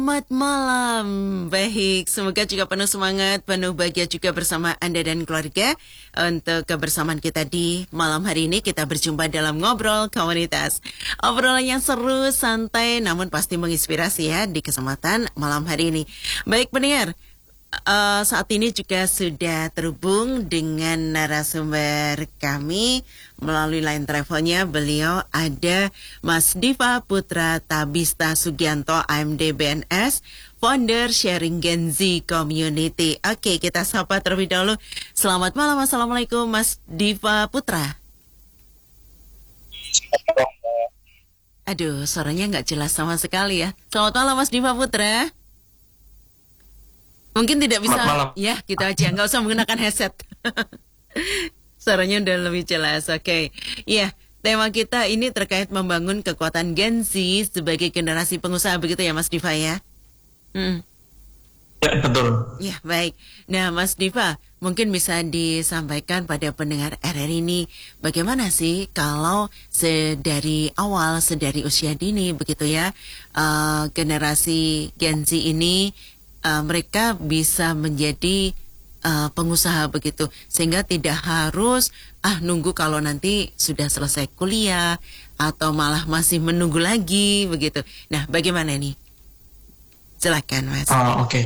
Selamat malam, baik. Semoga juga penuh semangat, penuh bahagia juga bersama Anda dan keluarga. Untuk kebersamaan kita di malam hari ini, kita berjumpa dalam Ngobrol Komunitas. Obrolan yang seru, santai, namun pasti menginspirasi ya di kesempatan malam hari ini. Baik pendengar, saat ini juga sudah terhubung dengan narasumber kami melalui line teleponnya. Beliau ada Mas Diva Putra Tabista Sugianto, AMD BNS, founder Sharing Gen Z Community. Oke, kita sapa terlebih dahulu. Selamat malam, Assalamualaikum Mas Diva Putra. Aduh, suaranya nggak jelas sama sekali ya. Selamat malam Mas Diva Putra. Mungkin tidak bisa, ya kita aja, nggak usah menggunakan headset. Suaranya udah lebih jelas, oke. Ya, tema kita ini terkait membangun kekuatan Gen Z sebagai generasi pengusaha, begitu ya Mas Diva ya? Ya, betul. Ya, baik. Nah Mas Diva, mungkin bisa disampaikan pada pendengar RRI ini, bagaimana sih kalau sedari awal, sedari usia dini, begitu ya, generasi Gen Z ini, mereka bisa menjadi pengusaha begitu, sehingga tidak harus nunggu kalau nanti sudah selesai kuliah atau malah masih menunggu lagi begitu. Nah, bagaimana nih? Silakan Mas. Oke.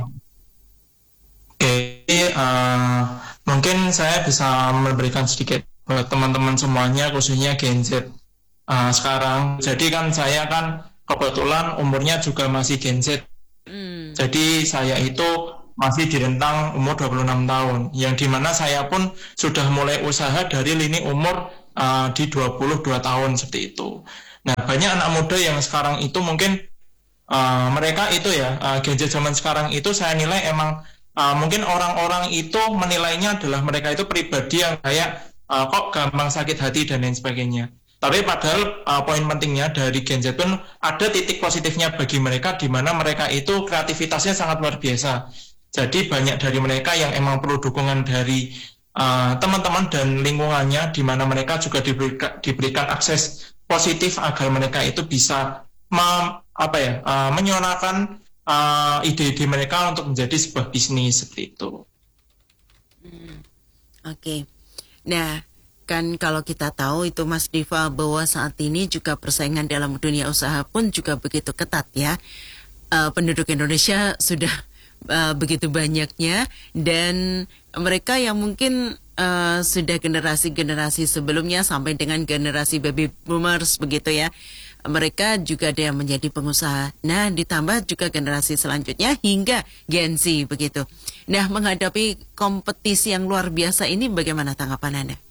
Mungkin saya bisa memberikan sedikit buat teman-teman semuanya, khususnya Gen Z sekarang. Jadi kan saya kan kebetulan umurnya juga masih Gen Z. Jadi saya itu masih di rentang umur 26 tahun, yang dimana saya pun sudah mulai usaha dari lini umur di 22 tahun seperti itu. Nah, banyak anak muda yang sekarang itu mungkin mereka itu ya, Gen Z zaman sekarang itu saya nilai emang mungkin orang-orang itu menilainya adalah mereka itu pribadi yang kayak kok gampang sakit hati dan lain sebagainya. Tapi padahal poin pentingnya dari Gen Z pun ada titik positifnya bagi mereka, di mana mereka itu kreativitasnya sangat luar biasa. Jadi banyak dari mereka yang emang perlu dukungan dari teman-teman dan lingkungannya, di mana mereka juga diberikan akses positif agar mereka itu bisa menyuarakan ide-ide mereka untuk menjadi sebuah bisnis seperti itu. Oke. Nah, kan kalau kita tahu itu Mas Diva, bahwa saat ini juga persaingan dalam dunia usaha pun juga begitu ketat ya. Penduduk Indonesia sudah begitu banyaknya, dan mereka yang mungkin sudah generasi-generasi sebelumnya sampai dengan generasi baby boomers begitu ya, mereka juga ada yang menjadi pengusaha. Nah, ditambah juga generasi selanjutnya hingga Gen Z begitu. Nah, menghadapi kompetisi yang luar biasa ini, bagaimana tanggapan Anda?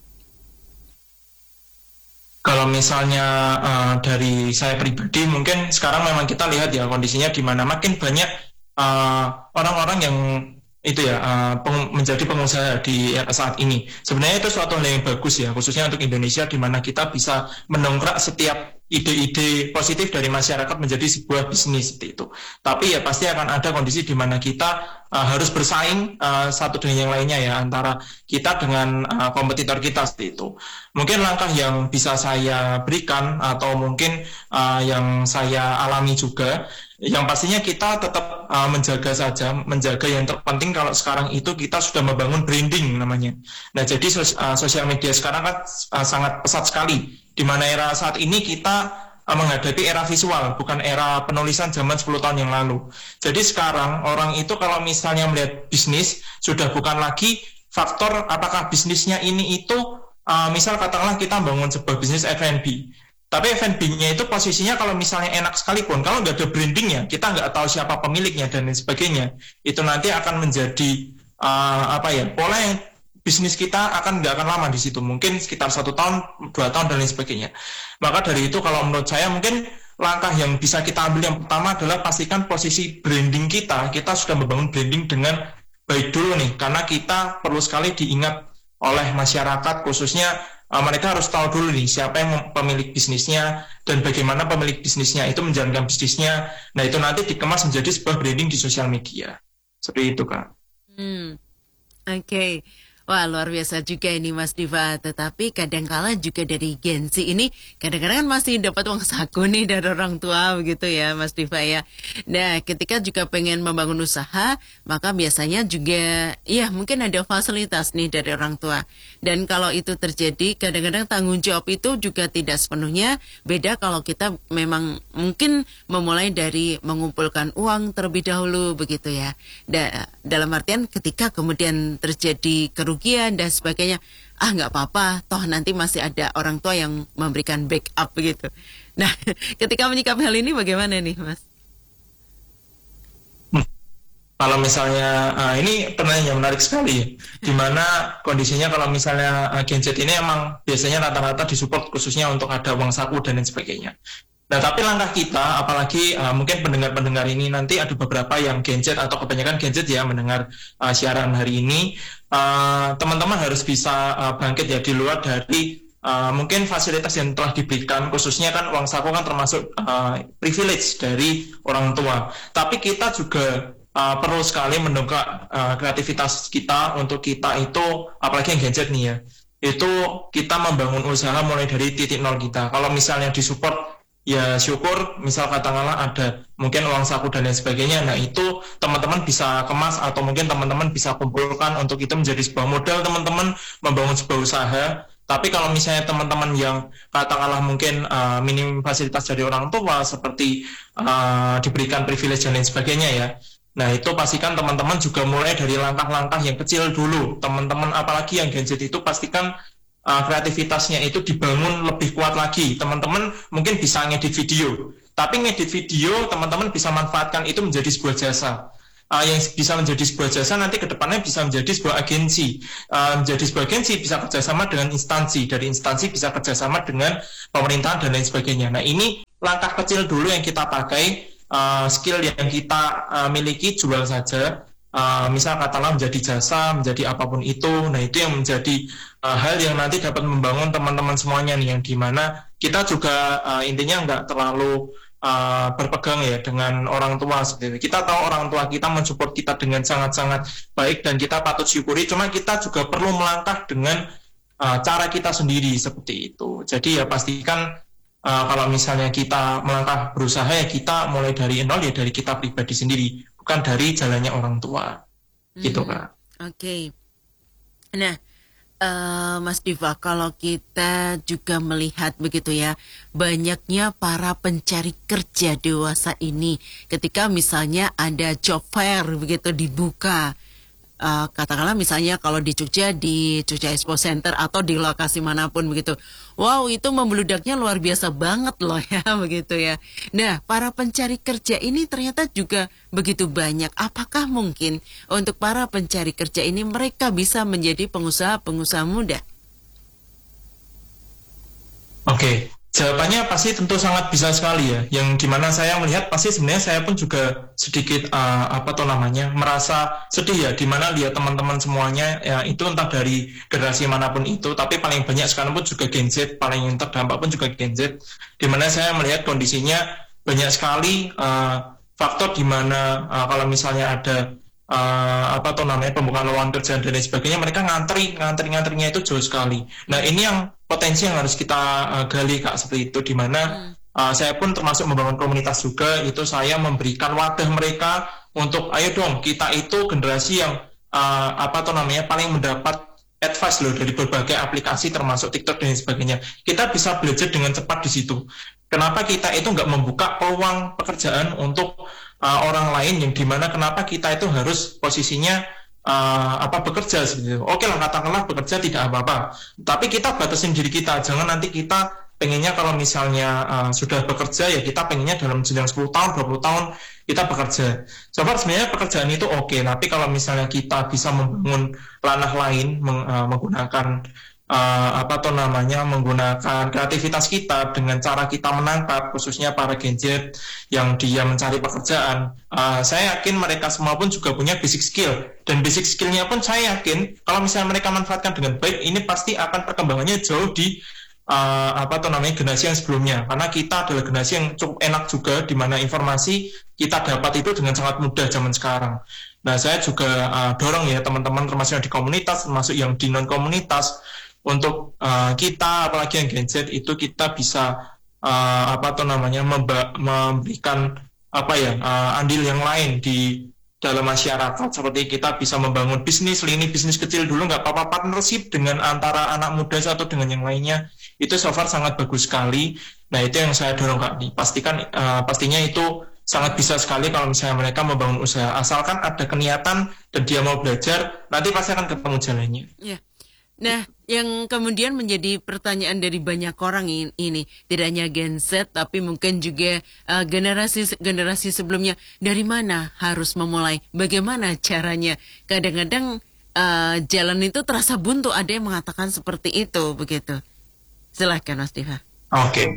Kalau misalnya dari saya pribadi, mungkin sekarang memang kita lihat ya kondisinya di mana makin banyak orang-orang yang itu ya menjadi pengusaha di saat ini. Sebenarnya itu suatu hal yang bagus ya, khususnya untuk Indonesia, di mana kita bisa mendongkrak setiap ide-ide positif dari masyarakat menjadi sebuah bisnis seperti itu. Tapi ya pasti akan ada kondisi di mana kita harus bersaing satu dengan yang lainnya ya, antara kita dengan kompetitor kita seperti itu. Mungkin langkah yang bisa saya berikan atau mungkin yang saya alami juga, yang pastinya kita tetap menjaga yang terpenting. Kalau sekarang itu kita sudah membangun branding namanya. Nah, jadi sosial media sekarang kan sangat pesat sekali, di mana era saat ini kita menghadapi era visual, bukan era penulisan zaman 10 tahun yang lalu. Jadi sekarang orang itu kalau misalnya melihat bisnis, sudah bukan lagi faktor apakah bisnisnya ini itu misal katakanlah kita bangun sebuah bisnis F&B. Tapi F&B-nya itu posisinya kalau misalnya enak sekalipun, kalau nggak ada brandingnya, kita nggak tahu siapa pemiliknya dan lain sebagainya, itu nanti akan menjadi pola yang bisnis kita nggak akan lama di situ, mungkin sekitar 1 tahun, 2 tahun dan lain sebagainya. Maka dari itu kalau menurut saya mungkin langkah yang bisa kita ambil yang pertama adalah pastikan posisi branding kita sudah membangun branding dengan baik dulu nih, karena kita perlu sekali diingat oleh masyarakat, khususnya mereka harus tahu dulu nih siapa yang pemilik bisnisnya dan bagaimana pemilik bisnisnya itu menjalankan bisnisnya. Nah, itu nanti dikemas menjadi sebuah branding di sosial media. Seperti itu, Kak. Oke. Wah, luar biasa juga ini Mas Diva. Tetapi kadangkala juga dari Gen Z ini kadang-kadang kan masih dapat uang saku nih dari orang tua begitu ya Mas Diva ya. Nah, ketika juga pengen membangun usaha, maka biasanya juga ya mungkin ada fasilitas nih dari orang tua. Dan kalau itu terjadi, kadang-kadang tanggung jawab itu juga tidak sepenuhnya. Beda kalau kita memang mungkin memulai dari mengumpulkan uang terlebih dahulu begitu ya. Dalam artian ketika kemudian terjadi kerugian dan sebagainya, nggak apa-apa, toh nanti masih ada orang tua yang memberikan backup begitu. Nah, ketika menyikapi hal ini bagaimana nih, Mas? Kalau misalnya ini pertanyaan yang menarik sekali ya, dimana kondisinya kalau misalnya Gen Z ini emang biasanya rata-rata disupport khususnya untuk ada uang saku dan lain sebagainya. Nah, tapi langkah kita, apalagi mungkin pendengar-pendengar ini nanti ada beberapa yang Gen Z atau kebanyakan Gen Z ya mendengar siaran hari ini, teman-teman harus bisa bangkit ya di luar dari mungkin fasilitas yang telah diberikan, khususnya kan uang saku kan termasuk privilege dari orang tua. Tapi kita juga perlu sekali mendongkrak kreativitas kita untuk kita itu, apalagi yang Gen Z nih ya, itu kita membangun usaha mulai dari titik nol kita. Kalau misalnya disupport, ya syukur, misal katakanlah ada mungkin uang saku dan lain sebagainya, nah itu teman-teman bisa kemas atau mungkin teman-teman bisa kumpulkan untuk itu menjadi sebuah modal teman-teman membangun sebuah usaha. Tapi kalau misalnya teman-teman yang katakanlah mungkin minim fasilitas dari orang tua seperti diberikan privilege dan lain sebagainya ya, nah itu pastikan teman-teman juga mulai dari langkah-langkah yang kecil dulu. Teman-teman apalagi yang Gen Z itu pastikan kreativitasnya itu dibangun lebih kuat lagi. Teman-teman mungkin bisa ngedit video, tapi ngedit video teman-teman bisa manfaatkan itu menjadi sebuah jasa. Yang bisa menjadi sebuah jasa nanti ke depannya bisa menjadi sebuah agensi. Menjadi sebuah agensi bisa kerjasama dengan instansi, dari instansi bisa kerjasama dengan pemerintahan dan lain sebagainya. Nah, ini langkah kecil dulu yang kita pakai, skill yang kita miliki jual saja. Misal katakanlah menjadi jasa, menjadi apapun itu. Nah, itu yang menjadi hal yang nanti dapat membangun teman-teman semuanya nih, yang dimana kita juga intinya nggak terlalu berpegang ya dengan orang tua seperti itu. Kita tahu orang tua kita mensupport kita dengan sangat-sangat baik dan kita patut syukuri, cuma kita juga perlu melangkah dengan cara kita sendiri seperti itu. Jadi ya pastikan kalau misalnya kita melangkah berusaha ya kita mulai dari nol ya dari kita pribadi sendiri, bukan dari jalannya orang tua, gitu Kak. Oke. Nah, Mas Diva, kalau kita juga melihat begitu ya, banyaknya para pencari kerja dewasa ini, ketika misalnya ada job fair begitu dibuka, katakanlah misalnya kalau di Jogja Expo Center atau di lokasi manapun begitu. Wow, itu membeludaknya luar biasa banget loh ya begitu ya. Nah, para pencari kerja ini ternyata juga begitu banyak. Apakah mungkin untuk para pencari kerja ini mereka bisa menjadi pengusaha-pengusaha muda? Oke. Jawabannya pasti tentu sangat bisa sekali ya, yang dimana saya melihat pasti sebenarnya saya pun juga sedikit merasa sedih ya, dimana lihat teman-teman semuanya ya itu entah dari generasi manapun itu, tapi paling banyak sekarang pun juga Gen Z, paling yang terdampak pun juga Gen Z, dimana saya melihat kondisinya banyak sekali faktor dimana kalau misalnya ada pembukaan lowongan kerja dan lain sebagainya, mereka ngantrinya itu jauh sekali. Nah, ini yang potensi yang harus kita gali Kak, seperti itu, dimana saya pun termasuk membangun komunitas juga, itu saya memberikan wadah mereka untuk ayo dong kita itu generasi yang paling mendapat advice loh dari berbagai aplikasi termasuk TikTok dan sebagainya. Kita bisa belajar dengan cepat di situ. Kenapa kita itu nggak membuka peluang pekerjaan untuk orang lain, yang dimana kenapa kita itu harus posisinya bekerja seperti itu. Oke lah, katakanlah bekerja tidak apa-apa, tapi kita batasin diri kita, jangan nanti kita pengennya kalau misalnya sudah bekerja ya kita pengennya dalam jenjang 10 tahun, 20 tahun kita bekerja. Coba sebenarnya pekerjaan itu oke, tapi kalau misalnya kita bisa membangun ranah lain menggunakan menggunakan kreativitas kita dengan cara kita menangkap, khususnya para Gen Z yang dia mencari pekerjaan, saya yakin mereka semua pun juga punya basic skill, dan basic skillnya pun saya yakin kalau misalnya mereka manfaatkan dengan baik, ini pasti akan perkembangannya jauh di generasi yang sebelumnya, karena kita adalah generasi yang cukup enak juga, di mana informasi kita dapat itu dengan sangat mudah zaman sekarang. Nah, saya juga dorong ya teman-teman, termasuk yang di komunitas, termasuk yang di non komunitas, untuk kita, apalagi yang Gen Z itu, kita bisa memberikan andil yang lain di dalam masyarakat. Seperti kita bisa membangun lini bisnis kecil dulu, nggak apa-apa, partnership dengan antara anak muda satu dengan yang lainnya. Itu so far sangat bagus sekali. Nah, itu yang saya dorong, Kak. Pastinya itu sangat bisa sekali kalau misalnya mereka membangun usaha. Asalkan ada keniatan dan dia mau belajar, nanti pasti akan ketemu jalannya. Yeah. Nah, yang kemudian menjadi pertanyaan dari banyak orang ini, tidak hanya Gen Z, tapi mungkin juga generasi sebelumnya, dari mana harus memulai, bagaimana caranya? Kadang-kadang jalan itu terasa buntu, ada yang mengatakan seperti itu, begitu. Silahkan, Mas Diva. Oke.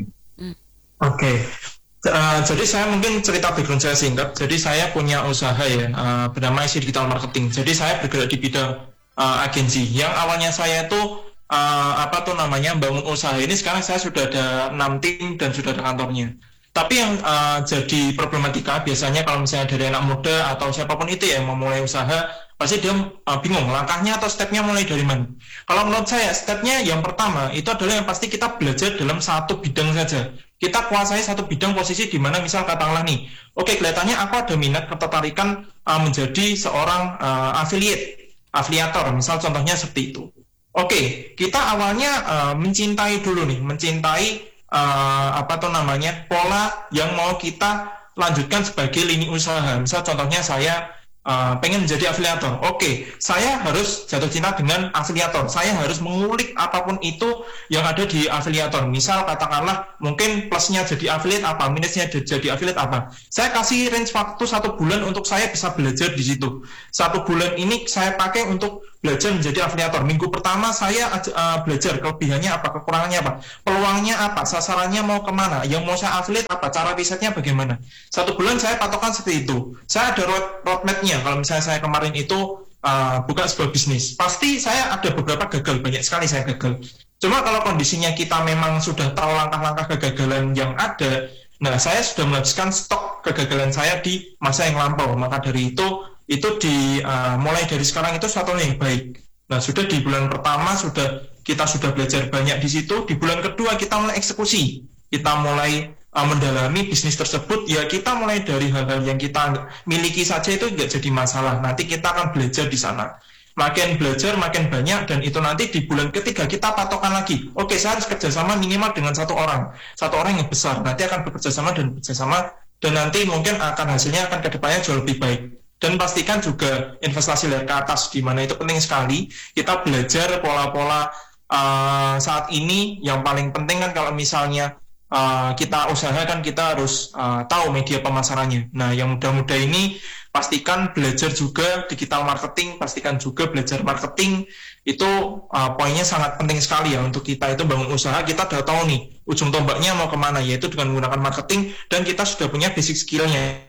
Jadi saya mungkin cerita background saya singkat. Jadi saya punya usaha ya, bernama IC Digital Marketing. Jadi saya bergerak di bidang agensi. Yang awalnya saya itu bangun usaha ini, sekarang saya sudah ada 6 tim dan sudah ada kantornya. Tapi yang jadi problematika biasanya kalau misalnya dari anak muda atau siapapun itu ya yang memulai usaha, pasti dia bingung langkahnya atau stepnya mulai dari mana. Kalau menurut saya, stepnya yang pertama itu adalah yang pasti kita belajar dalam satu bidang saja. Kita kuasai satu bidang, posisi di mana misal katakanlah nih, oke, kelihatannya aku ada minat, ketertarikan menjadi seorang afiliator, misal contohnya seperti itu. Oke, kita awalnya mencintai pola yang mau kita lanjutkan sebagai lini usaha. Misal contohnya saya pengen menjadi afiliator. Oke, saya harus jatuh cinta dengan afiliator. Saya harus mengulik apapun itu yang ada di afiliator. Misal katakanlah mungkin plusnya jadi affiliate apa, minusnya jadi affiliate apa. Saya kasih range waktu 1 bulan untuk saya bisa belajar di situ. 1 bulan ini saya pakai untuk belajar menjadi afiliator. Minggu pertama saya belajar kelebihannya apa, kekurangannya apa, peluangnya apa, sasarannya mau kemana, yang mau saya affiliate apa, cara risetnya bagaimana. 1 bulan saya patokan seperti itu. Saya ada roadmap-nya. Kalau misalnya saya kemarin itu buka sebuah bisnis, pasti saya ada beberapa gagal, banyak sekali saya gagal. Cuma kalau kondisinya kita memang sudah tahu langkah-langkah kegagalan yang ada, nah saya sudah menghabiskan stok kegagalan saya di masa yang lampau. Maka dari itu mulai dari sekarang itu suatu yang baik. Nah, sudah di bulan pertama kita sudah belajar banyak di situ. Di bulan kedua kita mulai eksekusi, kita mulai mendalami bisnis tersebut. Ya, kita mulai dari hal-hal yang kita miliki saja itu nggak jadi masalah. Nanti kita akan belajar di sana. Makin belajar makin banyak, dan itu nanti di bulan ketiga kita patokan lagi. Oke, saya harus kerjasama minimal dengan satu orang yang besar. Nanti akan bekerjasama, dan nanti mungkin hasilnya akan kedepannya jauh lebih baik. Dan pastikan juga investasi lihat ke atas, di mana itu penting sekali. Kita belajar pola-pola saat ini. Yang paling penting kan kalau misalnya kita usahakan, kita harus tahu media pemasarannya. Nah, yang muda-muda ini pastikan belajar juga digital marketing, pastikan juga belajar marketing. Itu poinnya sangat penting sekali ya untuk kita itu bangun usaha. Kita udah tahu nih ujung tombaknya mau kemana, yaitu dengan menggunakan marketing, dan kita sudah punya basic skillnya,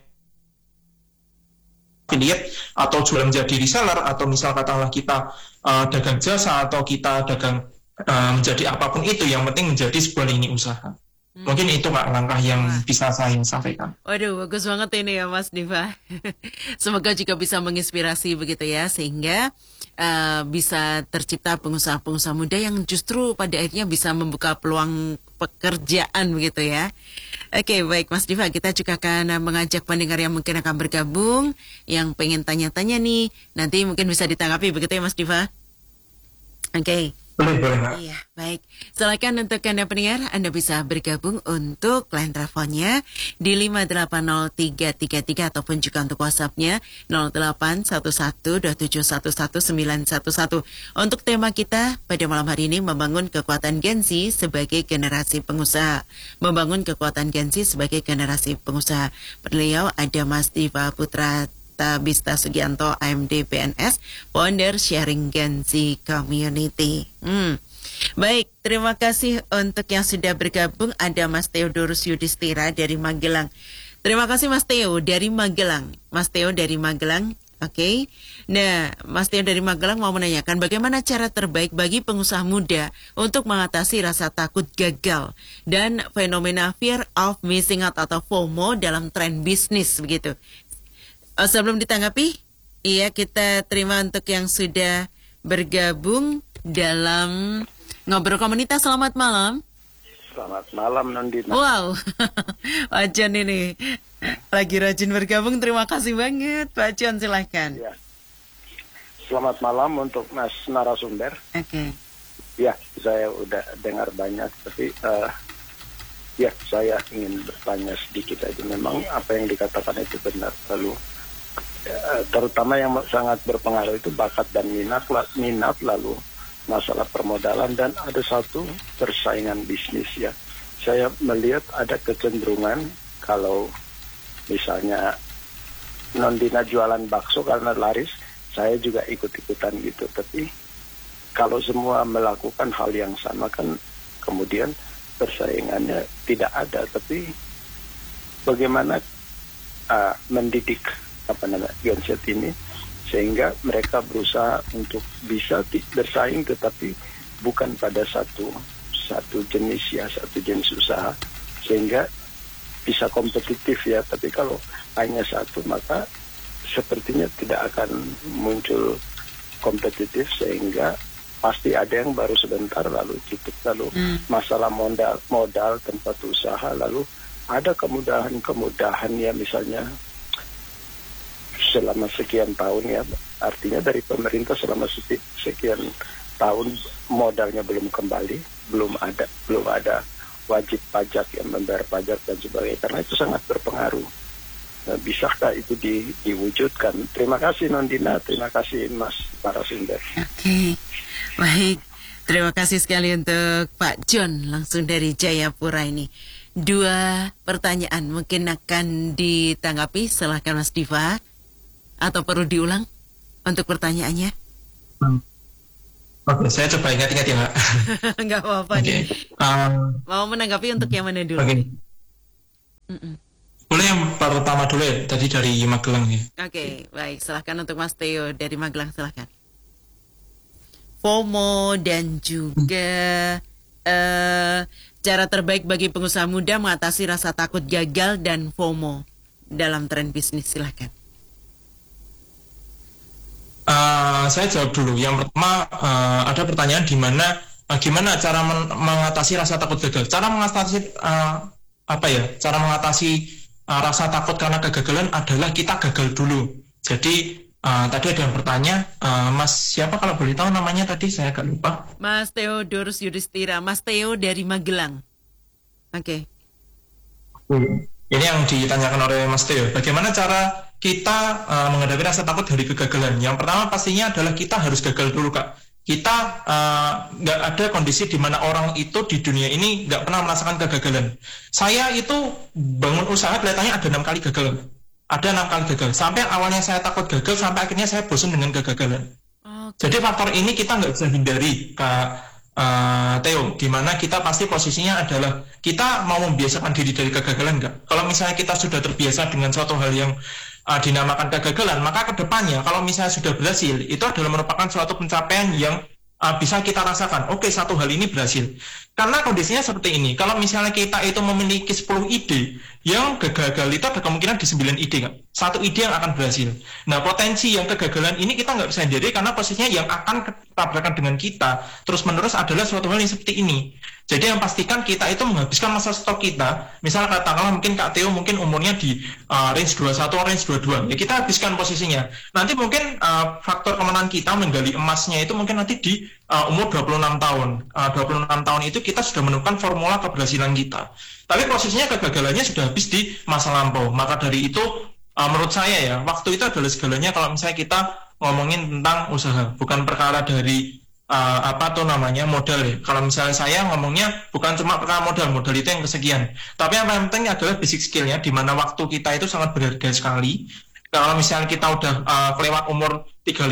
affiliate atau jual menjadi reseller, atau misal katakanlah kita dagang jasa, atau kita dagang menjadi apapun itu, yang penting menjadi sebuah lini usaha. Mungkin itu Kak langkah yang bisa saya sampaikan. Waduh, bagus banget ini ya Mas Diva. Semoga juga bisa menginspirasi begitu ya, sehingga bisa tercipta pengusaha-pengusaha muda yang justru pada akhirnya bisa membuka peluang pekerjaan begitu ya. Oke, baik Mas Diva, kita juga akan mengajak pendengar yang mungkin akan bergabung, yang pengen tanya-tanya nih, nanti mungkin bisa ditanggapi begitu ya Mas Diva. Oke. Boleh. Iya, baik. Silakan untuk Anda pendengar, Anda bisa bergabung untuk line teleponnya di 580-333 ataupun juga untuk WhatsApp-nya 0811271111. Untuk tema kita pada malam hari ini, membangun kekuatan Gen Z sebagai generasi pengusaha. Membangun kekuatan Gen Z sebagai generasi pengusaha. Beliau ada Mas Diva Putra Bista Sugianto, AMD PNS, founder Sharing Gen Z Community. Baik, terima kasih untuk yang sudah bergabung. Ada Mas Theodorus Yudhistira dari Magelang. Terima kasih Mas Theo dari Magelang. Mas Theo dari Magelang, Oke. Nah, Mas Teo dari Magelang mau menanyakan bagaimana cara terbaik bagi pengusaha muda untuk mengatasi rasa takut gagal dan fenomena fear of missing out atau FOMO dalam tren bisnis begitu. Sebelum ditanggapi, iya kita terima untuk yang sudah bergabung dalam Ngobrol Komunitas. Selamat malam. Selamat malam Nandina. Wow, Pak John ini lagi rajin bergabung. Terima kasih banget Pak John, silahkan. Ya. Selamat malam untuk Mas narasumber. Oke. Ya, saya udah dengar banyak, tapi ya saya ingin bertanya sedikit aja. Memang apa yang dikatakan itu benar. Lalu terutama yang sangat berpengaruh itu bakat dan minat, lalu masalah permodalan, dan ada satu persaingan bisnis ya. Saya melihat ada kecenderungan kalau misalnya Nondina jualan bakso karena laris, saya juga ikut-ikutan gitu. Tapi kalau semua melakukan hal yang sama kan kemudian persaingannya tidak ada. Tapi bagaimana mendidik genset ini sehingga mereka berusaha untuk bisa bersaing, tetapi bukan pada satu jenis usaha, sehingga bisa kompetitif ya. Tapi kalau hanya satu, maka sepertinya tidak akan muncul kompetitif, sehingga pasti ada yang baru sebentar lalu tutup, lalu masalah modal tempat usaha, lalu ada kemudahan ya, misalnya selama sekian tahun ya, artinya dari pemerintah selama sekian tahun modalnya belum kembali, belum ada wajib pajak yang membayar pajak dan sebagainya, karena itu sangat berpengaruh. Nah, bisakah itu diwujudkan? Terima kasih Nondina, terima kasih Mas narasumber. Oke, baik. Terima kasih sekali untuk Pak John langsung dari Jayapura ini. 2 pertanyaan mungkin akan ditanggapi, silahkan Mas Diva. Atau perlu diulang untuk pertanyaannya? Oke, saya coba ingat-ingat ya, Mbak. Enggak apa-apa nih. Mau menanggapi untuk yang mana dulu? Oke. Boleh yang pertama dulu ya, tadi dari Magelang ya. Oke, baik. Silahkan untuk Mas Teo dari Magelang, silahkan. FOMO dan juga cara terbaik bagi pengusaha muda mengatasi rasa takut gagal dan FOMO dalam tren bisnis, silahkan. Saya jawab dulu. Yang pertama, ada pertanyaan di mana gimana cara mengatasi rasa takut gagal. Cara mengatasi Cara mengatasi rasa takut karena kegagalan adalah kita gagal dulu. Jadi tadi ada yang bertanya, Mas siapa kalau boleh tahu namanya tadi, saya agak lupa. Mas Theodorus Yudhistira, Mas Theo dari Magelang. Oke. Ini yang ditanyakan oleh Mas Theo. Bagaimana cara kita menghadapi rasa takut dari kegagalan? Yang pertama pastinya adalah kita harus gagal dulu, Kak. Kita nggak ada kondisi di mana orang itu di dunia ini nggak pernah merasakan kegagalan. Saya itu bangun usaha kelihatannya ada 6 kali gagal. Ada 6 kali gagal. Sampai awalnya saya takut gagal, sampai akhirnya saya bosan dengan kegagalan. Okay. Jadi faktor ini kita nggak bisa hindari, Kak Theo, dimana kita pasti posisinya adalah kita mau membiasakan diri dari kegagalan nggak? Kalau misalnya kita sudah terbiasa dengan suatu hal yang dinamakan kegagalan, maka kedepannya kalau misalnya sudah berhasil, itu adalah merupakan suatu pencapaian yang bisa kita rasakan. Oke, satu hal ini berhasil. Karena kondisinya seperti ini, kalau misalnya kita itu memiliki 10 ide, yang gagal itu ada kemungkinan di 9 ide, kan? Satu ide yang akan berhasil. Nah, potensi yang kegagalan ini kita nggak bisa hindari, karena posisinya yang akan tabrakan dengan kita terus-menerus adalah suatu hal yang seperti ini. Jadi yang pastikan kita itu menghabiskan masa stok kita, misalnya katakanlah mungkin Kak Theo mungkin umurnya di range 21, range 22, ya kita habiskan posisinya. Nanti mungkin faktor kemenangan kita menggali emasnya itu mungkin nanti di umur 26 tahun. 26 tahun itu kita sudah menemukan formula keberhasilan kita. Tapi posisinya kegagalannya sudah habis di masa lampau. Maka dari itu menurut saya ya, waktu itu adalah segalanya kalau misalnya kita ngomongin tentang usaha, bukan perkara dari modal ya. Kalau misalnya saya ngomongnya bukan cuma perkara modal itu yang kesekian. Tapi yang paling penting adalah basic skillnya, di mana waktu kita itu sangat berharga sekali. Kalau misalnya kita udah kelewat umur 35,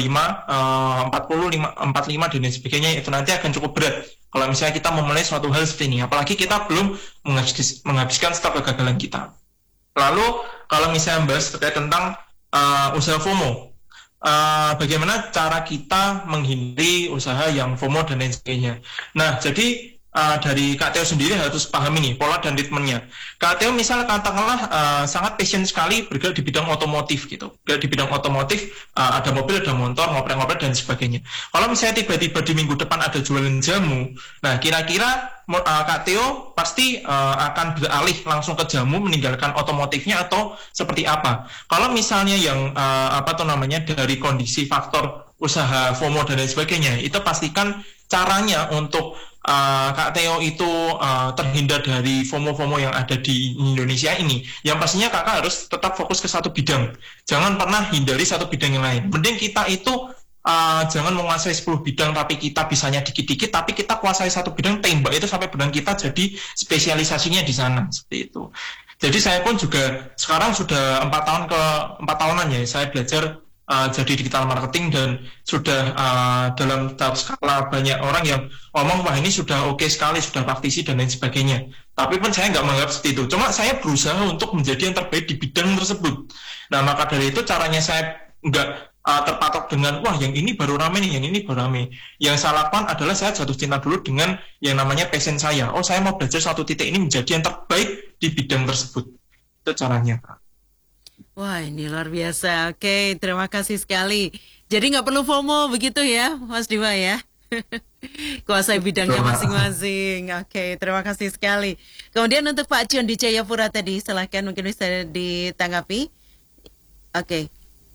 40, 45 dan lain sebagainya, itu nanti akan cukup berat. Kalau misalnya kita memulai suatu hal seperti ini, apalagi kita belum menghabiskan stok kegagalan kita. Lalu kalau misalnya bahas terkait tentang usaha FOMO, bagaimana cara kita menghindari usaha yang FOMO dan lain sebagainya. Nah, jadi dari Kak Theo sendiri harus paham ini pola dan ritmenya. Kak Theo misal katakanlah sangat passion sekali bergerak di bidang otomotif gitu. Bergerak di bidang otomotif, ada mobil, ada motor, ngoprek-ngoprek dan sebagainya. Kalau misalnya tiba-tiba di minggu depan ada jualan jamu, nah kira-kira Kak Theo pasti akan beralih langsung ke jamu meninggalkan otomotifnya atau seperti apa? Kalau misalnya yang dari kondisi faktor usaha FOMO dan lain sebagainya, itu pastikan caranya untuk Kak Theo itu terhindar dari FOMO-FOMO yang ada di Indonesia ini, yang pastinya kakak harus tetap fokus ke satu bidang. Jangan pernah hindari satu bidang yang lain. Mending kita itu jangan menguasai 10 bidang tapi kita bisanya dikit-dikit, tapi kita kuasai satu bidang, tembak itu sampai bidang kita jadi spesialisasinya di sana, seperti itu. Jadi saya pun juga sekarang sudah 4 tahunan ya saya belajar jadi digital marketing, dan sudah dalam tahap skala banyak orang yang ngomong wah ini sudah oke sekali, sudah praktisi dan lain sebagainya. Tapi pun saya nggak menganggap seperti itu. Cuma saya berusaha untuk menjadi yang terbaik di bidang tersebut. Nah maka dari itu caranya saya nggak terpatok dengan wah yang ini baru rame nih, yang ini baru rame. Yang saya lakukan adalah saya jatuh cinta dulu dengan yang namanya passion saya. Oh saya mau belajar satu titik ini menjadi yang terbaik di bidang tersebut. Itu caranya. Wah ini luar biasa. Oke, terima kasih sekali. Jadi nggak perlu FOMO begitu ya Mas Diva ya. Kuasai bidangnya masing-masing. Oke, terima kasih sekali. Kemudian untuk Pak John di Jayapura tadi, silahkan mungkin bisa ditanggapi. Oke.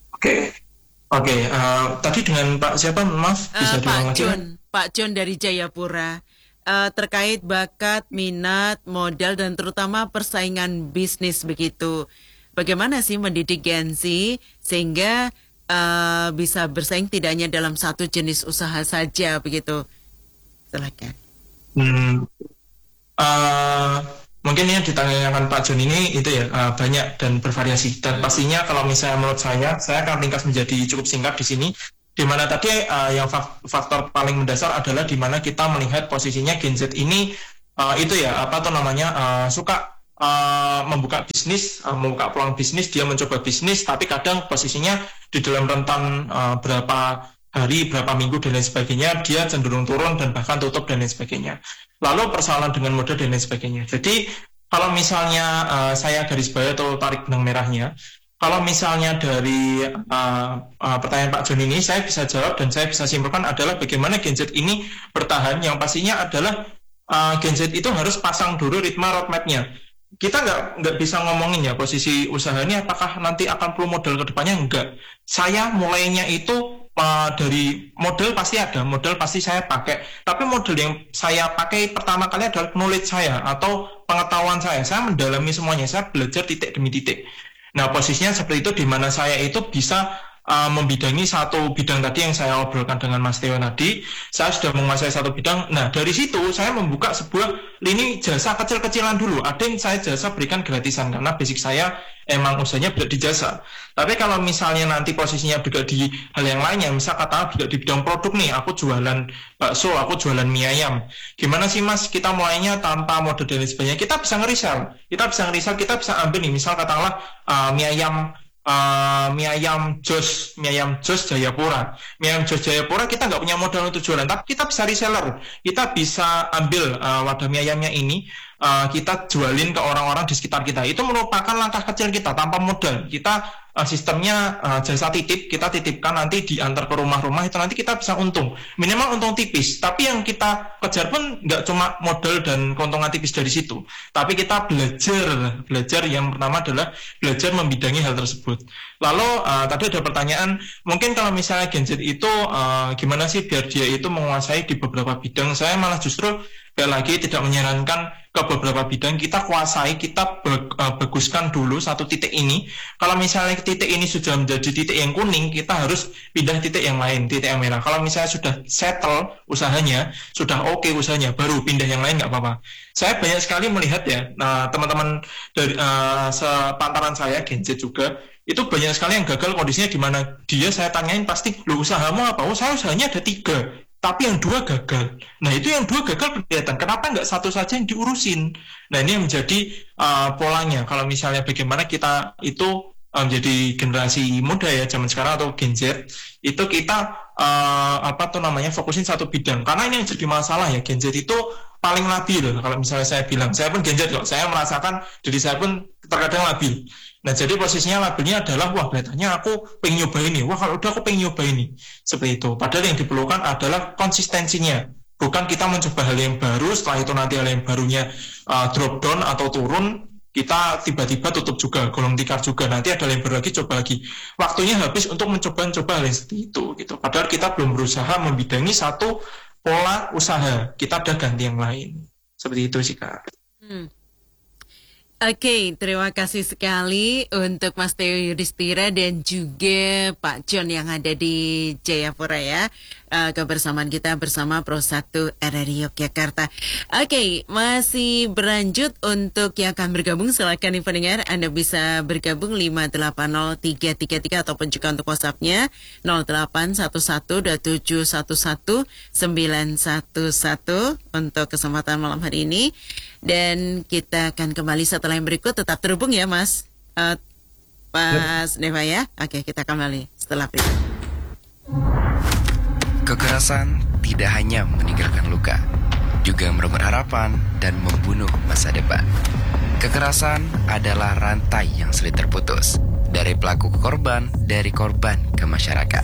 Tadi dengan Pak siapa? Maaf, bisa diulang lagi? Pak John dari Jayapura. Terkait bakat, minat, modal, dan terutama persaingan bisnis begitu. Bagaimana sih mendidik Gen Z sehingga bisa bersaing tidak hanya dalam satu jenis usaha saja begitu? Silakan. Mungkin yang ditanyakan Pak John ini itu ya banyak dan bervariasi, dan pastinya kalau misalnya menurut saya akan ringkas menjadi cukup singkat di sini, di mana tadi yang faktor paling mendasar adalah di mana kita melihat posisinya Gen Z ini suka membuka bisnis, membuka peluang bisnis, dia mencoba bisnis, tapi kadang posisinya di dalam rentan berapa hari, berapa minggu dan lain sebagainya, dia cenderung turun dan bahkan tutup dan lain sebagainya. Lalu persoalan dengan modal dan lain sebagainya. Jadi kalau misalnya saya garis bawah atau tarik benang merahnya, kalau misalnya dari pertanyaan Pak John ini, saya bisa jawab dan saya bisa simpulkan adalah bagaimana Gen Z ini bertahan, yang pastinya adalah Gen Z itu harus pasang dulu ritme roadmap-nya. Kita nggak bisa ngomongin ya posisi usaha ini apakah nanti akan perlu modal ke depannya, enggak. Saya mulainya itu dari modal pasti ada, modal pasti saya pakai. Tapi modal yang saya pakai pertama kali adalah knowledge saya atau pengetahuan saya. Saya mendalami semuanya, saya belajar titik demi titik. Nah posisinya seperti itu, di mana saya itu bisa membidangi satu bidang tadi yang saya obrolkan dengan Mas Theo tadi. Saya sudah menguasai satu bidang. Nah dari situ saya membuka sebuah lini jasa kecil-kecilan dulu. Ada yang saya jasa berikan gratisan karena basic saya emang usahanya bergerak di jasa. Tapi kalau misalnya nanti posisinya bergerak di hal yang lainnya, misal katakan bergerak di bidang produk nih, aku jualan bakso, aku jualan mie ayam. Gimana sih Mas kita mulainya tanpa modal dan sebagainya? Kita bisa ngerisel, kita bisa ambil nih, misal katakanlah mie ayam Jos Jayapura. Mie ayam Jos Jayapura kita nggak punya modal untuk jualan, tapi kita bisa reseller. Kita bisa ambil wadah mie ayamnya ini, kita jualin ke orang-orang di sekitar kita. Itu merupakan langkah kecil kita tanpa modal. Kita sistemnya jasa titip, kita titipkan nanti diantar ke rumah-rumah, itu nanti kita bisa untung. Minimal untung tipis. Tapi yang kita kejar pun nggak cuma modal dan keuntungan tipis dari situ. Tapi kita belajar yang pertama adalah belajar membidangi hal tersebut. Lalu tadi ada pertanyaan, mungkin kalau misalnya Gen Z itu gimana sih biar dia itu menguasai di beberapa bidang? Saya malah justru lagi tidak menyarankan ke beberapa bidang, kita kuasai, kita baguskan dulu satu titik ini. Kalau misalnya titik ini sudah menjadi titik yang kuning, kita harus pindah titik yang lain, titik yang merah. Kalau misalnya sudah settle usahanya, sudah oke usahanya, baru pindah yang lain nggak apa-apa. Saya banyak sekali melihat ya, teman-teman dari sepantaran saya Gen Z juga, itu banyak sekali yang gagal kondisinya, di mana dia saya tanyain pasti, lu usahamu apa? Oh saya usahanya ada 3. Tapi yang 2 gagal. Nah itu yang 2 gagal kelihatan. Kenapa nggak satu saja yang diurusin? Nah ini yang menjadi polanya. Kalau misalnya bagaimana kita itu menjadi generasi muda ya zaman sekarang atau Gen Z, itu kita fokusin satu bidang. Karena ini yang jadi masalah ya, Gen Z itu paling labil. Kalau misalnya saya bilang, saya pun Gen Z kok, saya merasakan diri saya pun terkadang labil. Nah, jadi posisinya labilnya adalah, wah kelihatannya aku pengen nyoba ini, wah kalau udah aku pengen nyoba ini. Seperti itu. Padahal yang diperlukan adalah konsistensinya. Bukan kita mencoba hal yang baru, setelah itu nanti hal yang barunya drop down atau turun, kita tiba-tiba tutup juga, gulung tikar juga, nanti ada yang baru lagi, coba lagi. Waktunya habis untuk mencoba hal yang seperti itu, gitu. Padahal kita belum berusaha membidangi satu pola usaha, kita udah ganti yang lain. Seperti itu sih, Kak. Oke, terima kasih sekali untuk Mas Theo Yudhistira dan juga Pak John yang ada di Jayapura ya. Kebersamaan kita bersama Pro 1 RRI Yogyakarta. Oke, masih berlanjut untuk yang akan bergabung. Silakan nih pendengar, Anda bisa bergabung 580-333 ataupun juga untuk WhatsApp-nya 0811-711-911 untuk kesempatan malam hari ini. Dan kita akan kembali setelah yang berikut. Tetap terhubung ya Mas Deva ya. Oke, kita kembali setelah berikut. Kekerasan tidak hanya meninggalkan luka, juga merebut harapan dan membunuh masa depan. Kekerasan adalah rantai yang sulit terputus, dari pelaku ke korban, dari korban ke masyarakat.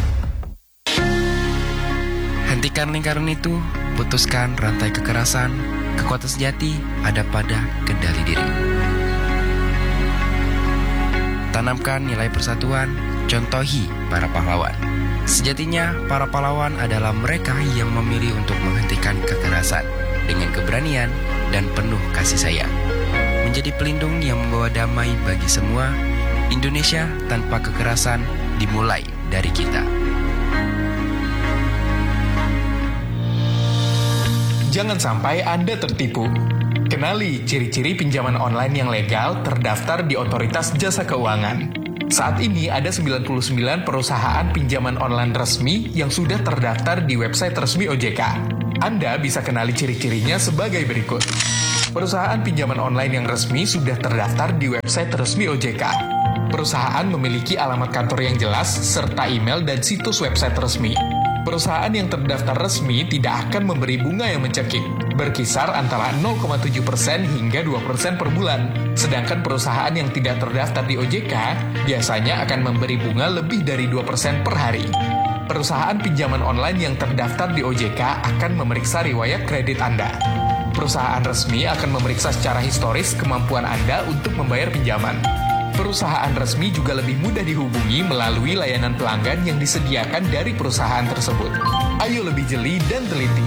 Hentikan lingkaran itu, putuskan rantai kekerasan. Kekuatan sejati ada pada kendali diri. Tanamkan nilai persatuan, contohi para pahlawan. Sejatinya, para pahlawan adalah mereka yang memilih untuk menghentikan kekerasan dengan keberanian dan penuh kasih sayang. Menjadi pelindung yang membawa damai bagi semua, Indonesia tanpa kekerasan dimulai dari kita. Jangan sampai Anda tertipu. Kenali ciri-ciri pinjaman online yang legal terdaftar di Otoritas Jasa Keuangan. Saat ini ada 99 perusahaan pinjaman online resmi yang sudah terdaftar di website resmi OJK. Anda bisa kenali ciri-cirinya sebagai berikut. Perusahaan pinjaman online yang resmi sudah terdaftar di website resmi OJK. Perusahaan memiliki alamat kantor yang jelas serta email dan situs website resmi. Perusahaan yang terdaftar resmi tidak akan memberi bunga yang mencekik, berkisar antara 0,7% hingga 2% per bulan. Sedangkan perusahaan yang tidak terdaftar di OJK biasanya akan memberi bunga lebih dari 2% per hari. Perusahaan pinjaman online yang terdaftar di OJK akan memeriksa riwayat kredit Anda. Perusahaan resmi akan memeriksa secara historis kemampuan Anda untuk membayar pinjaman. Perusahaan resmi juga lebih mudah dihubungi melalui layanan pelanggan yang disediakan dari perusahaan tersebut. Ayo lebih jeli dan teliti.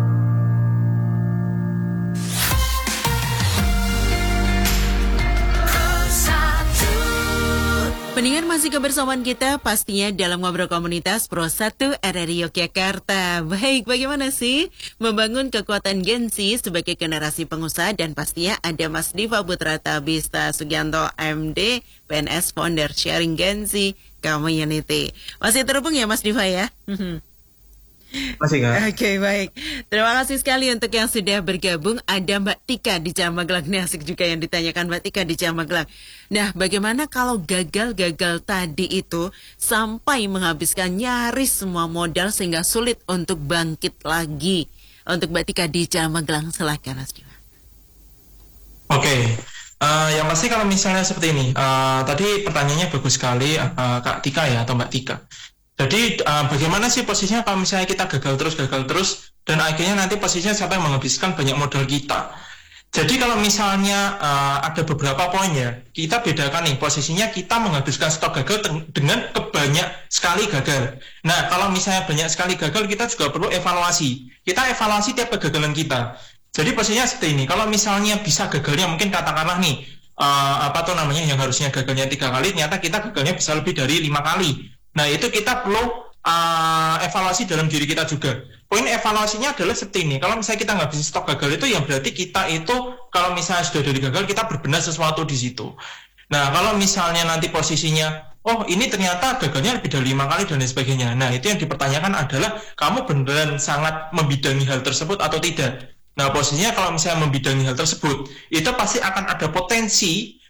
Pendengar masih kebersamaan kita pastinya dalam Ngobrol Komunitas Pro 1 RRI Yogyakarta. Baik, bagaimana sih membangun kekuatan Gen Z sebagai generasi pengusaha, dan pastinya ada Mas Diva Putra Tabista Sugianto MD, PNS Founder Sharing Gen Z Community. Masih terhubung ya Mas Diva ya? Masih Kak. Oke, baik. Terima kasih sekali untuk yang sudah bergabung. Ada Mbak Tika di Magelang. Ini asik juga yang ditanyakan Mbak Tika di Magelang. Nah, bagaimana kalau gagal-gagal tadi itu sampai menghabiskan nyaris semua modal sehingga sulit untuk bangkit lagi? Untuk Mbak Tika di Magelang, silakan Mas Diva. Oke. Yang pasti kalau misalnya seperti ini, tadi pertanyaannya bagus sekali Kak Tika ya, atau Mbak Tika. Jadi bagaimana sih posisinya kalau misalnya kita gagal terus dan akhirnya nanti posisinya sampai menghabiskan banyak modal kita. Jadi kalau misalnya ada beberapa poin ya, kita bedakan nih posisinya kita menghabiskan stok gagal dengan kebanyak sekali gagal. Nah, kalau misalnya banyak sekali gagal, kita juga perlu evaluasi. Kita evaluasi tiap kegagalan kita. Jadi posisinya seperti ini, kalau misalnya bisa gagalnya mungkin katakanlah nih, yang harusnya gagalnya 3 kali, ternyata kita gagalnya bisa lebih dari 5 kali. Nah, itu kita perlu evaluasi dalam diri kita juga. Poin evaluasinya adalah seperti ini. Kalau misalnya kita nggak bisa stok gagal itu, yang berarti kita itu, kalau misalnya sudah dari gagal, kita berbenah sesuatu di situ. Nah, kalau misalnya nanti posisinya, oh ini ternyata gagalnya lebih dari 5 kali dan lain sebagainya. Nah, itu yang dipertanyakan adalah, kamu beneran sangat membidangi hal tersebut atau tidak? Nah, posisinya kalau misalnya membidangi hal tersebut, itu pasti akan ada potensi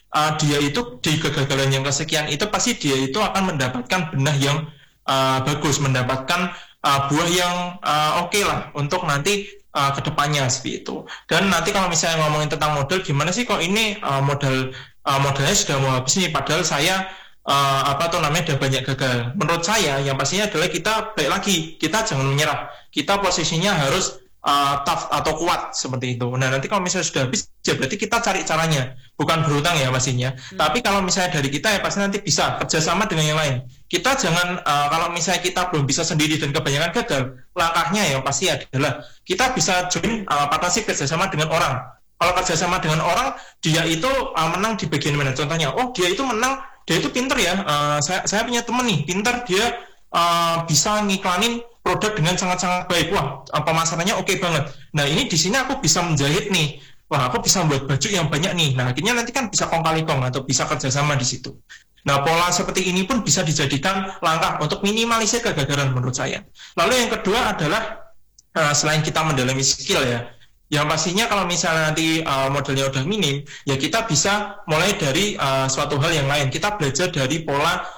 dia itu di kegagalan yang kesekian itu pasti dia itu akan mendapatkan benah yang bagus, mendapatkan buah yang oke lah untuk nanti kedepannya seperti itu. Dan nanti kalau misalnya ngomongin tentang modal, gimana sih kok ini modalnya sudah mau habis nih, padahal saya udah banyak gagal. Menurut saya yang pastinya adalah kita balik lagi, kita jangan menyerah, kita posisinya harus tough atau kuat seperti itu. Nah nanti kalau misalnya sudah habis ya berarti kita cari caranya, bukan berhutang ya pastinya. Tapi kalau misalnya dari kita ya pasti nanti bisa kerjasama dengan yang lain. Kita jangan kalau misalnya kita belum bisa sendiri dan kebanyakan gagal, langkahnya yang pasti adalah kita bisa join partnership kerjasama dengan orang. Kalau kerjasama dengan orang, dia itu menang di bagian mana? Contohnya, dia itu menang, dia itu pinter ya. Saya punya temen nih, pinter, dia bisa ngiklanin produk dengan sangat-sangat baik. Wah, pemasarannya oke banget. Nah, ini di sini aku bisa menjahit nih. Wah, aku bisa membuat baju yang banyak nih. Nah, akhirnya nanti kan bisa kong kali kong atau bisa kerjasama di situ. Nah, pola seperti ini pun bisa dijadikan langkah untuk minimalisir kegagalan menurut saya. Lalu yang kedua adalah selain kita mendalami skill ya, yang pastinya kalau misalnya nanti modalnya udah minim, ya kita bisa mulai dari suatu hal yang lain. Kita belajar dari pola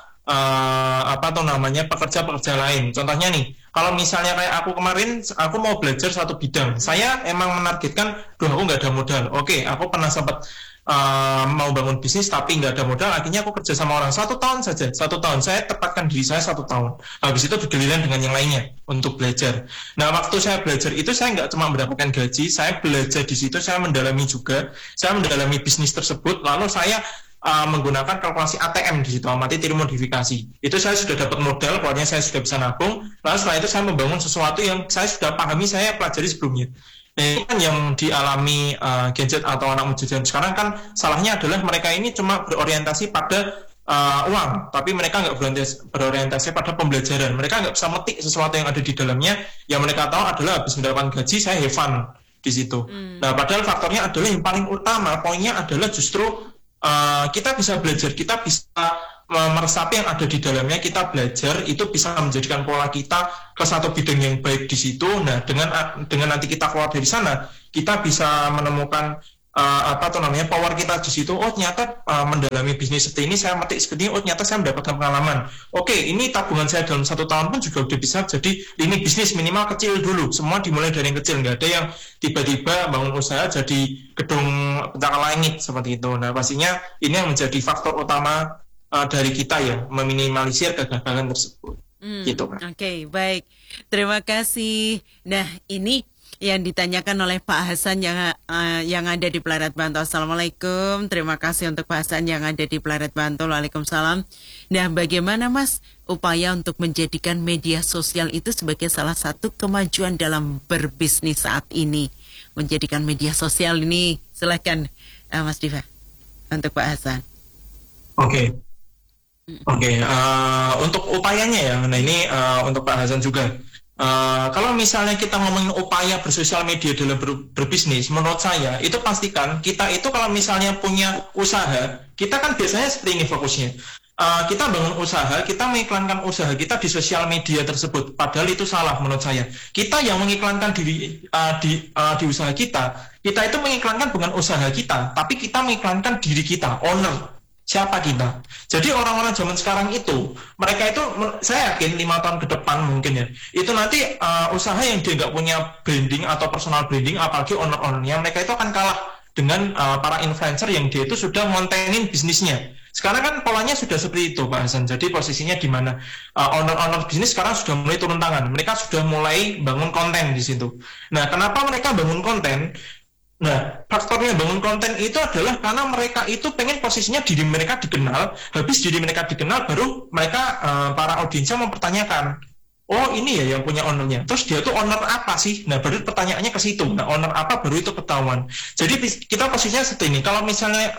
pekerja-pekerja lain. Contohnya nih, kalau misalnya kayak aku kemarin, aku mau belajar satu bidang, saya emang menargetkan, aku nggak ada modal. Oke, aku pernah sempat mau bangun bisnis tapi nggak ada modal, akhirnya aku kerja sama orang 1 tahun saja, 1 tahun, saya tepatkan diri saya 1 tahun. Habis itu bergiliran dengan yang lainnya untuk belajar. Nah, waktu saya belajar itu saya nggak cuma mendapatkan gaji, saya belajar di situ, saya mendalami juga, saya mendalami bisnis tersebut, lalu saya menggunakan kalkulasi ATM di situ, amati tiru modifikasi. Itu saya sudah dapat modal, pokoknya saya sudah bisa nabung. Lalu setelah itu saya membangun sesuatu yang saya sudah pahami, saya pelajari sebelumnya. Nah, ini kan yang dialami gadget atau anak muda sekarang kan salahnya adalah mereka ini cuma berorientasi pada uang, tapi mereka nggak berorientasi pada pembelajaran. Mereka nggak bisa metik sesuatu yang ada di dalamnya. Yang mereka tahu adalah habis mendapatkan gaji, saya have fun di situ. Nah, padahal faktornya adalah yang paling utama, poinnya adalah justru kita bisa belajar, kita bisa meresapi yang ada di dalamnya, kita belajar, itu bisa menjadikan pola kita ke satu bidang yang baik di situ. Nah, dengan nanti kita keluar dari sana, kita bisa menemukan power kita di situ. Ternyata mendalami bisnis seperti ini, saya metik seperti ini, ternyata saya mendapatkan pengalaman. Oke, ini tabungan saya dalam 1 tahun pun juga udah bisa jadi lini bisnis minimal kecil dulu. Semua dimulai dari yang kecil, nggak ada yang tiba-tiba bangun usaha jadi gedung pencakar langit seperti itu. Nah, pastinya ini yang menjadi faktor utama dari kita ya, meminimalisir kegagalan tersebut. Gitu. Oke, baik. Terima kasih. Nah, ini yang ditanyakan oleh Pak Hasan yang ada di Pleret Bantul. Assalamualaikum. Terima kasih untuk Pak Hasan yang ada di Pleret Bantul. Waalaikumsalam. Nah, bagaimana Mas upaya untuk menjadikan media sosial itu sebagai salah satu kemajuan dalam berbisnis saat ini? Menjadikan media sosial ini, silakan Mas Diva untuk Pak Hasan. Oke. Untuk upayanya ya. Nah, ini untuk Pak Hasan juga. Kalau misalnya kita ngomongin upaya bersosial media dalam berbisnis, menurut saya itu pastikan kita itu kalau misalnya punya usaha, kita kan biasanya seperti ini fokusnya. Kita bangun usaha, kita mengiklankan usaha kita di sosial media tersebut. Padahal itu salah menurut saya. Kita yang mengiklankan diri di usaha kita itu mengiklankan bukan usaha kita, tapi kita mengiklankan diri kita, owner. Siapa kita? Jadi orang-orang zaman sekarang itu, mereka itu, saya yakin 5 tahun ke depan mungkin ya, itu nanti usaha yang dia nggak punya branding atau personal branding, apalagi owner-ownernya, mereka itu akan kalah dengan para influencer yang dia itu sudah ngontenin bisnisnya. Sekarang kan polanya sudah seperti itu, Pak Hasan. Jadi posisinya di mana owner-owner bisnis sekarang sudah mulai turun tangan. Mereka sudah mulai bangun konten di situ. Nah, kenapa mereka bangun konten? Nah, faktornya bangun konten itu adalah karena mereka itu pengen posisinya diri mereka dikenal. Habis diri mereka dikenal, baru mereka para audiensnya mempertanyakan, oh ini ya yang punya ownernya. Terus dia tuh owner apa sih? Nah, baru pertanyaannya ke situ. Nah, owner apa baru itu ketahuan. Jadi kita posisinya seperti ini. Kalau misalnya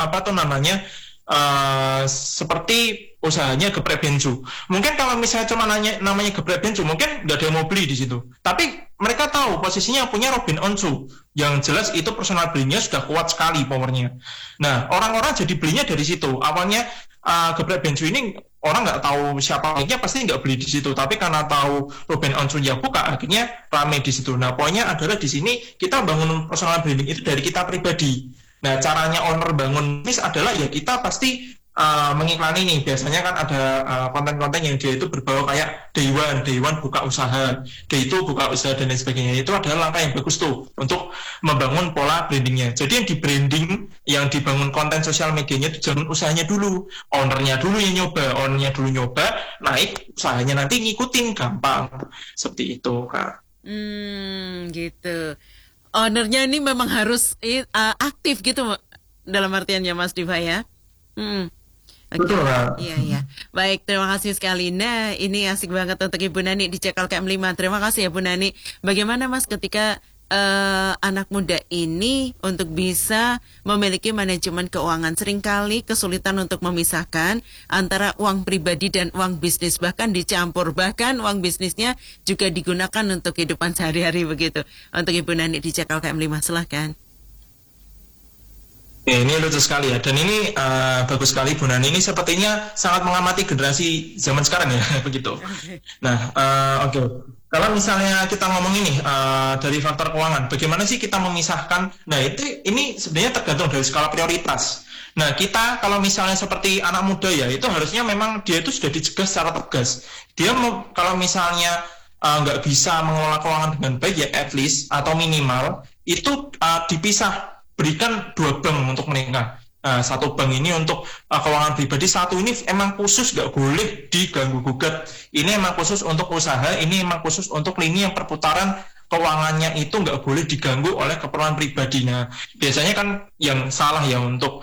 seperti usahanya geprek bensu. Mungkin kalau misalnya cuma namanya geprek bensu, mungkin nggak ada yang mau beli di situ. Tapi mereka tahu posisinya punya Robin Onsu, yang jelas itu personal brandnya sudah kuat sekali powernya. Nah, orang-orang jadi belinya dari situ. Awalnya geprek bensu ini orang nggak tahu siapa pemiliknya, pasti nggak beli di situ. Tapi karena tahu Robin Onsu ya buka, akhirnya rame di situ. Nah, poinnya adalah di sini kita bangun personal branding itu dari kita pribadi. Nah, caranya owner bangun bisnis adalah ya kita pasti mengiklani nih. Biasanya kan ada konten-konten yang dia itu berbau kayak day one buka usaha, day itu buka usaha dan lain sebagainya. Itu adalah langkah yang bagus tuh untuk membangun pola brandingnya. Jadi yang di branding, yang dibangun konten sosial medianya itu jangan usahanya dulu, ownernya dulu nyoba, naik usahanya nanti ngikutin, gampang seperti itu, Kak. Gitu. Ownernya ini memang harus aktif gitu dalam artiannya Mas Diva ya. Okay. Betul, Kak. Iya. Baik, terima kasih sekali. Nah, ini asik banget untuk Ibu Nani di CKLKM 5. Terima kasih ya Bu Nani. Bagaimana Mas ketika anak muda ini untuk bisa memiliki manajemen keuangan, seringkali kesulitan untuk memisahkan antara uang pribadi dan uang bisnis, bahkan dicampur, bahkan uang bisnisnya juga digunakan untuk kehidupan sehari-hari begitu. Untuk Ibu Nani di CKLKM 5, silahkan. Ya, ini lucu sekali ya, dan ini bagus sekali Bu Nani. Ini sepertinya sangat mengamati generasi zaman sekarang ya, begitu. Nah, oke. Kalau misalnya kita ngomong ini dari faktor keuangan, bagaimana sih kita memisahkan? Nah, ini sebenarnya tergantung dari skala prioritas. Nah, kita kalau misalnya seperti anak muda ya, itu harusnya memang dia itu sudah dicegah secara tegas. Dia kalau misalnya nggak bisa mengelola keuangan dengan baik ya, at least atau minimal itu dipisah. Berikan 2 bank untuk mereka. Nah, 1 bank ini untuk keuangan pribadi, 1 ini emang khusus nggak boleh diganggu gugat. Ini emang khusus untuk usaha, ini emang khusus untuk lini yang perputaran keuangannya itu nggak boleh diganggu oleh keperluan pribadi. Nah, biasanya kan yang salah ya untuk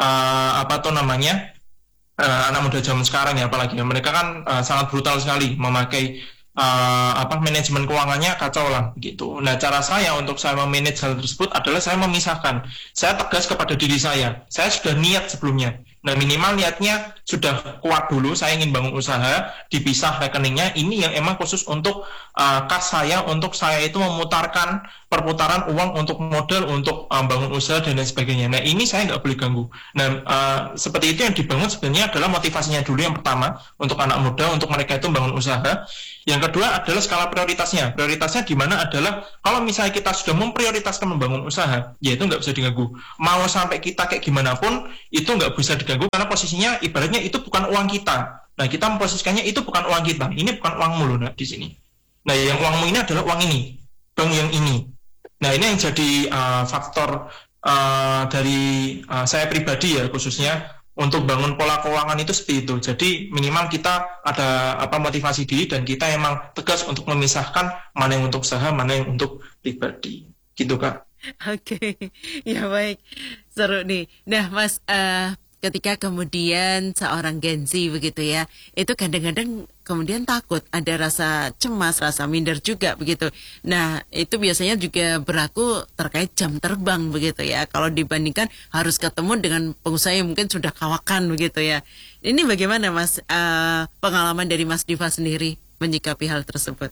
anak muda zaman sekarang ya, apalagi ya, mereka kan sangat brutal sekali memakai manajemen keuangannya kacau lah gitu. Nah, cara saya untuk saya memanage hal tersebut adalah saya memisahkan. Saya tegas kepada diri saya sudah niat sebelumnya. Nah, minimal niatnya sudah kuat dulu, saya ingin bangun usaha, dipisah rekeningnya, ini yang emang khusus untuk kas saya, untuk saya itu memutarkan perputaran uang untuk modal, untuk bangun usaha dan lain sebagainya. Nah, ini saya nggak boleh ganggu. Nah, seperti itu yang dibangun sebenarnya adalah motivasinya dulu yang pertama, untuk anak muda, untuk mereka itu bangun usaha. Yang kedua adalah skala prioritasnya. Prioritasnya di mana adalah kalau misalnya kita sudah memprioritaskan membangun usaha, ya itu nggak bisa diganggu. Mau sampai kita kayak gimana pun, itu nggak bisa diganggu karena posisinya ibaratnya itu bukan uang kita. Nah, kita memposisikannya itu bukan uang kita. Ini bukan uangmu loh, nah, di sini. Nah, yang uangmu ini adalah uang ini, bank yang ini. Nah, ini yang jadi faktor dari saya pribadi ya, khususnya untuk bangun pola keuangan itu seperti itu. Jadi minimal kita ada motivasi diri dan kita emang tegas untuk memisahkan mana yang untuk usaha, mana yang untuk pribadi. Gitu, Kak. Oke. Ya baik. Seru nih. Nah, Mas, ketika kemudian seorang Gen Z begitu ya, itu kadang-kadang kemudian takut, ada rasa cemas, rasa minder juga begitu. Nah, itu biasanya juga berlaku terkait jam terbang begitu ya. Kalau dibandingkan harus ketemu dengan pengusaha yang mungkin sudah kawakan begitu ya. Ini bagaimana Mas, pengalaman dari Mas Diva sendiri menyikapi hal tersebut?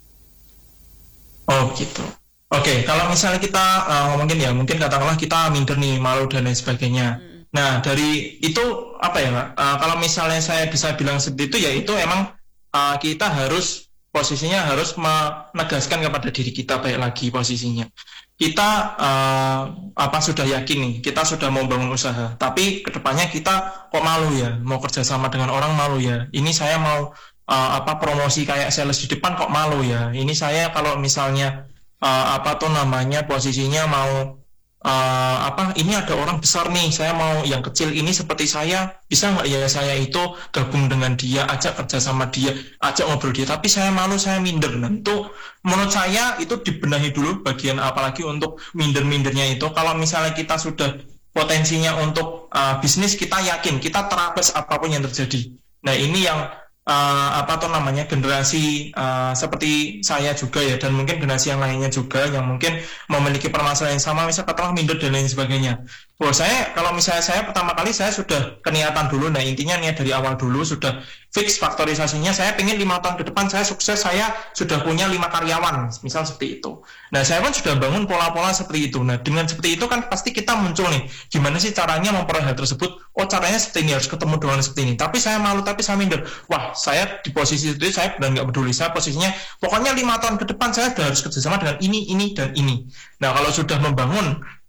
Oh gitu. Oke, kalau misalnya kita ngomongin ya, mungkin katakanlah kita minder nih, malu dan lain sebagainya. Nah, dari itu kalau misalnya saya bisa bilang seperti itu ya, itu emang kita harus posisinya harus menegaskan kepada diri kita baik lagi posisinya. Kita sudah yakin nih, kita sudah mau bangun usaha, tapi kedepannya kita kok malu ya, mau kerjasama dengan orang malu ya. Ini saya mau promosi kayak sales di depan kok malu ya. Ini saya kalau misalnya posisinya mau ini ada orang besar nih, saya mau yang kecil ini seperti saya, bisa nggak ya saya itu gabung dengan dia, ajak kerja sama dia, ajak ngobrol dia, tapi saya malu, saya minder. Nah, itu menurut saya itu dibenahi dulu bagian, apalagi untuk minder-mindernya itu. Kalau misalnya kita sudah potensinya untuk bisnis, kita yakin, kita terapes apapun yang terjadi. Nah, ini yang generasi seperti saya juga ya, dan mungkin generasi yang lainnya juga yang mungkin memiliki permasalahan yang sama, misalnya katakanlah minder dan lain sebagainya. Kalau misalnya saya pertama kali saya sudah keniatan dulu, nah intinya niat dari awal dulu sudah fix faktorisasinya, saya pengen 5 tahun ke depan saya sukses, saya sudah punya 5 karyawan, misal seperti itu. Nah, saya pun sudah bangun pola-pola seperti itu. Nah, dengan seperti itu kan pasti kita muncul nih, gimana sih caranya memperoleh hal tersebut? Oh, caranya seperti ini, harus ketemu dengan seperti ini. Tapi saya malu, tapi saya minder. Wah, saya di posisi itu saya benar nggak peduli. Saya posisinya pokoknya 5 tahun ke depan saya sudah harus kerjasama dengan ini dan ini. Nah, kalau sudah membangun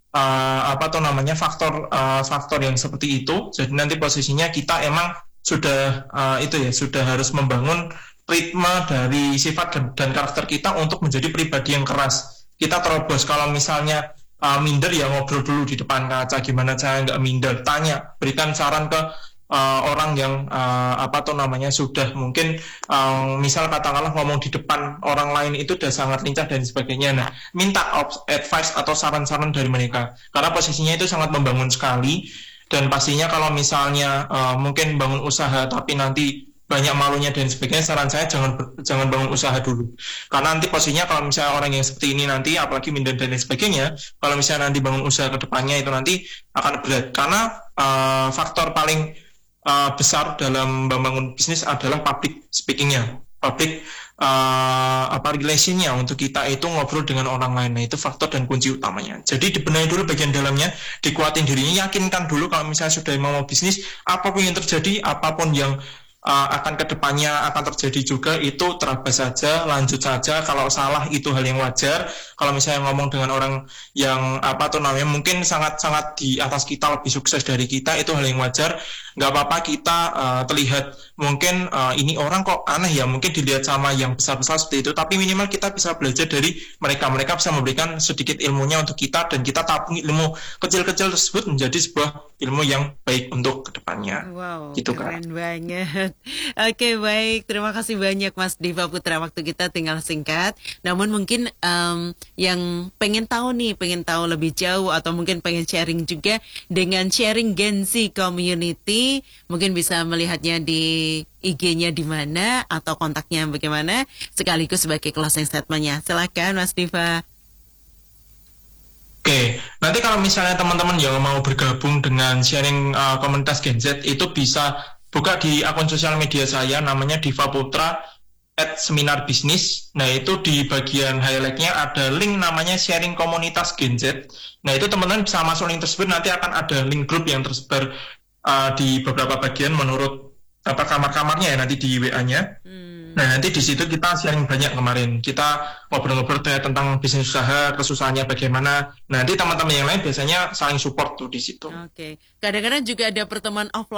faktor yang seperti itu. Jadi nanti posisinya kita emang sudah sudah harus membangun ritme dari sifat dan karakter kita untuk menjadi pribadi yang keras. Kita terobos kalau misalnya minder, ya ngobrol dulu di depan kaca, gimana cara nggak minder, tanya, berikan saran ke orang yang sudah mungkin misal katakanlah ngomong di depan orang lain itu udah sangat lincah dan sebagainya. Nah, minta advice atau saran-saran dari mereka, karena posisinya itu sangat membangun sekali. Dan pastinya kalau misalnya mungkin bangun usaha tapi nanti banyak malunya dan sebagainya, saran saya jangan bangun usaha dulu, karena nanti posisinya kalau misalnya orang yang seperti ini nanti, apalagi minder dan sebagainya, kalau misalnya nanti bangun usaha ke depannya itu nanti akan berat, karena faktor paling besar dalam membangun bisnis adalah public speakingnya, public relationnya, untuk kita itu ngobrol dengan orang lain. Nah, itu faktor dan kunci utamanya. Jadi dibenahi dulu bagian dalamnya, dikuatin dirinya, yakinkan dulu kalau misalnya sudah mau bisnis, apapun yang terjadi, apapun yang akan kedepannya akan terjadi juga, itu terabas saja, lanjut saja. Kalau salah itu hal yang wajar. Kalau misalnya ngomong dengan orang yang mungkin sangat-sangat di atas kita, lebih sukses dari kita, itu hal yang wajar. Nggak apa-apa kita terlihat mungkin ini orang kok aneh ya, mungkin dilihat sama yang besar-besar seperti itu, tapi minimal kita bisa belajar dari mereka bisa memberikan sedikit ilmunya untuk kita, dan kita tabung ilmu kecil-kecil tersebut menjadi sebuah ilmu yang baik untuk kedepannya. Wow, gitu, keren Kak. banget. Oke, baik, terima kasih banyak Mas Diva Putra. Waktu kita tinggal singkat, namun mungkin yang pengen tahu lebih jauh, atau mungkin pengen sharing juga dengan Sharing Gen Z Community, mungkin bisa melihatnya di IG-nya di mana, atau kontaknya bagaimana, sekaligus sebagai closing statement-nya. Silakan Mas Diva. Oke, nanti kalau misalnya teman-teman yang mau bergabung dengan sharing komunitas Gen Z, itu bisa buka di akun sosial media saya, namanya Diva Putra @seminar bisnis. Nah, itu di bagian highlight-nya ada link namanya sharing komunitas Gen Z. Nah, itu teman-teman bisa masuk link tersebut, nanti akan ada link grup yang tersebar di beberapa bagian menurut kamar-kamarnya ya, nanti di WA-nya. Nah, nanti di situ kita sharing banyak kemarin. Kita ngobrol-ngobrol tentang bisnis usaha, kesusahannya bagaimana. Nanti teman-teman yang lain biasanya saling support tuh di situ. Oke. Kadang-kadang juga ada pertemuan offline